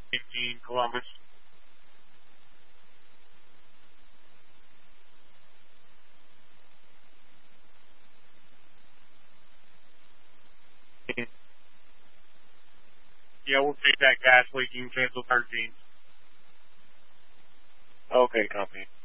18 Columbus. Yeah, we'll take that gas leaking, cancel 13. Okay, copy.